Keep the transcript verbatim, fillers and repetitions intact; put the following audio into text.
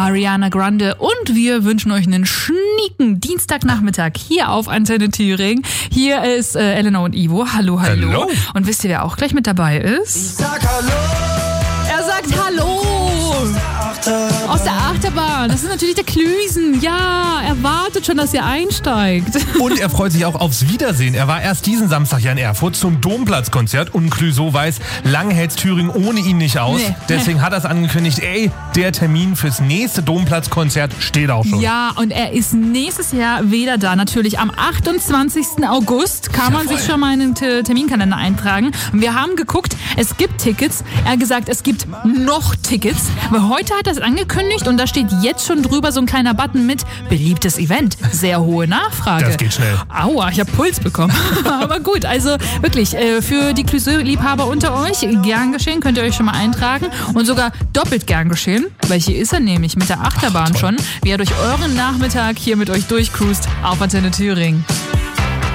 Ariana Grande und wir wünschen euch einen schnieken Dienstagnachmittag hier auf Antenne Thüringen. Hier ist äh, Elena und Ivo. Hallo, hallo, hallo. Und wisst ihr, wer auch gleich mit dabei ist? Ich sag Hallo. Er sagt Hallo. Aus der Achterbahn. Das ist natürlich der Klüsen. Ja, er wartet schon, dass ihr einsteigt. Und er freut sich auch aufs Wiedersehen. Er war erst diesen Samstag ja in Erfurt zum Domplatzkonzert und Clüso weiß, lang hält's Thüringen ohne ihn nicht aus. Nee. Deswegen hat er es angekündigt, ey, der Termin fürs nächste Domplatzkonzert steht auch schon. Ja, und er ist nächstes Jahr wieder da. Natürlich am achtundzwanzigsten August kann man ja, sich schon mal in den Terminkalender eintragen. Und wir haben geguckt, es gibt Tickets. Er hat gesagt, es gibt noch Tickets. Aber heute hat er es angekündigt und da steht jetzt schon drüber so ein kleiner Button mit beliebtes Event. Sehr hohe Nachfrage. Das geht schnell. Aua, ich habe Puls bekommen. Aber gut, also wirklich, äh, für die Clüso-Liebhaber unter euch, gern geschehen, könnt ihr euch schon mal eintragen. Und sogar doppelt gern geschehen, weil hier ist er nämlich mit der Achterbahn Ach, schon, wie er durch euren Nachmittag hier mit euch durchcruist auf Antenne Thüringen.